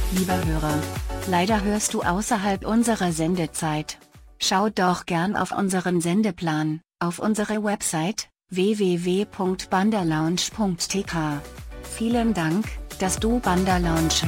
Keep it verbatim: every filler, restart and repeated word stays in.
Lieber Hörer, leider hörst du außerhalb unserer Sendezeit. Schau doch gern auf unseren Sendeplan, auf unsere Website, w w w punkt banderlounge punkt t k. Vielen Dank, dass du Banderlounge